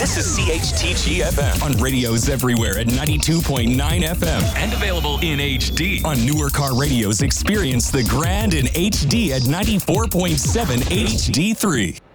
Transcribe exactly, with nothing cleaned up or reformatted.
This is C H T G F M. On radios everywhere at ninety-two point nine F M. And available in H D. On newer car radios, experience the grand in H D at ninety-four point seven H D three.